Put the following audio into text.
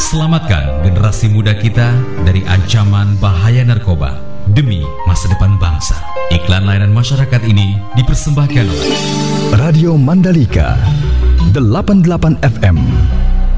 Selamatkan generasi muda kita dari ancaman bahaya narkoba demi masa depan bangsa. Iklan layanan masyarakat ini dipersembahkan oleh Radio Mandalika 88 FM